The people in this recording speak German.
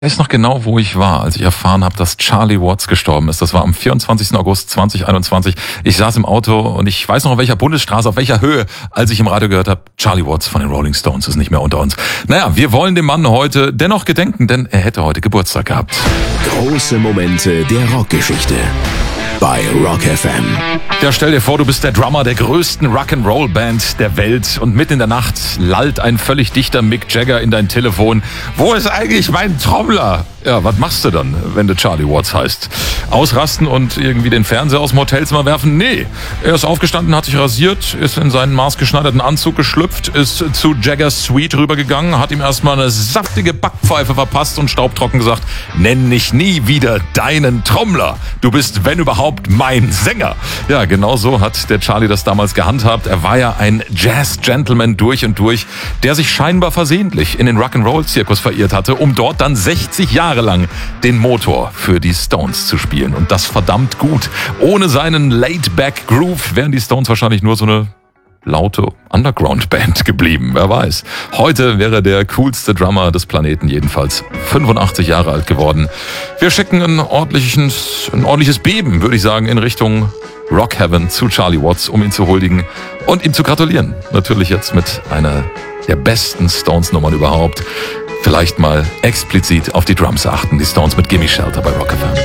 Ich weiß noch genau, wo ich war, als ich erfahren habe, dass Charlie Watts gestorben ist. Das war am 24. August 2021. Ich saß im Auto und ich weiß noch, auf welcher Bundesstraße, auf welcher Höhe, als ich im Radio gehört habe, Charlie Watts von den Rolling Stones ist nicht mehr unter uns. Naja, wir wollen dem Mann heute dennoch gedenken, denn er hätte heute Geburtstag gehabt. Große Momente der Rockgeschichte bei Rock FM. Ja, stell dir vor, du bist der Drummer der größten Rock'n'Roll-Band der Welt und mitten in der Nacht lallt ein völlig dichter Mick Jagger in dein Telefon. Wo ist eigentlich mein Trommler? Ja, was machst du dann, wenn du Charlie Watts heißt? Ausrasten und irgendwie den Fernseher aus dem Hotelzimmer werfen? Nee. Er ist aufgestanden, hat sich rasiert, ist in seinen maßgeschneiderten Anzug geschlüpft, ist zu Jaggers Suite rübergegangen, hat ihm erstmal eine saftige Backpfeife verpasst und staubtrocken gesagt, nenn mich nie wieder deinen Trommler. Du bist, wenn überhaupt, mein Sänger. Ja, genau so hat der Charlie das damals gehandhabt. Er war ja ein Jazz-Gentleman durch und durch, der sich scheinbar versehentlich in den Rock'n'Roll-Zirkus verirrt hatte, um dort dann 60 Jahre lang den Motor für die Stones zu spielen. Und das verdammt gut. Ohne seinen Laid-Back-Groove wären die Stones wahrscheinlich nur so eine laute Underground-Band geblieben, wer weiß. Heute wäre der coolste Drummer des Planeten jedenfalls 85 Jahre alt geworden. Wir schicken ein ordentliches Beben, würde ich sagen, in Richtung Rock Heaven zu Charlie Watts, um ihn zu huldigen und ihm zu gratulieren. Natürlich jetzt mit einer der besten Stones-Nummern überhaupt. Vielleicht mal explizit auf die Drums achten. Die Stones mit Gimme Shelter bei Rock FM.